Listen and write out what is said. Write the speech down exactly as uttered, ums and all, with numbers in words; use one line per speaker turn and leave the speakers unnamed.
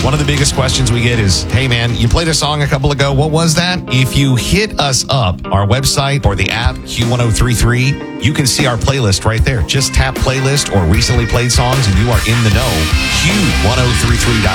One of the biggest questions we get is, hey man, you played a song a couple ago. What was that? If you hit us up, our website or the app, Q ten thirty-three, you can see our playlist right there. Just tap playlist or recently played songs and you are in the know. Q ten thirty-three dot